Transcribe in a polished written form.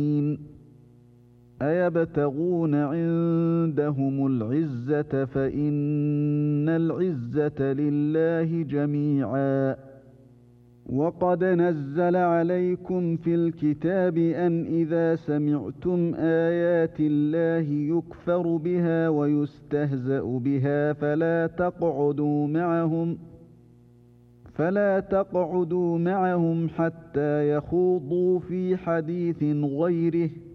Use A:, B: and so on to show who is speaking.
A: أيبتغون عندهم العزة فإن العزة لله جميعا. وقد نزل عليكم في الكتاب أن إذا سمعتم آيات الله يكفر بها ويستهزأ بها فلا تقعدوا معهم حتى يخوضوا في حديث غيره